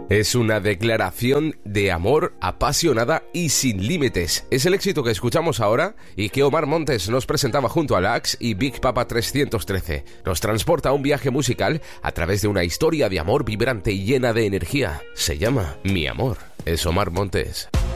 Es una declaración de amor apasionada y sin límites. Es el éxito que escuchamos ahora y que Omar Montes nos presentaba junto a Lax y Big Papa 313. Nos transporta a un viaje musical a través de una historia de amor vibrante y llena de energía. Se llama Mi Amor. Es Omar Montes.